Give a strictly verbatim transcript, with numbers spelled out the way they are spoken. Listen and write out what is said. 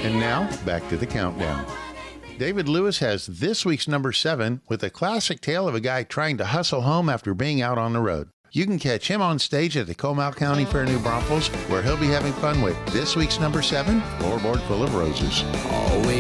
And now, back to the countdown. David Lewis has this week's number seven with a classic tale of a guy trying to hustle home after being out on the road. You can catch him on stage at the Comal County Fair New Braunfels, where he'll be having fun with this week's number seven, Floorboard Full of Roses. Always